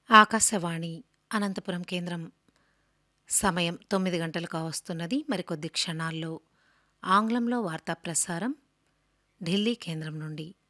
ఆకాశవాణి అనంతపురం కేంద్రం. సమయం 9 గంటలు కావస్తున్నది. మరికొద్ది క్షణాల్లో ఆంగ్లంలో వార్తా ప్రసారం ఢిల్లీ కేంద్రం నుండి.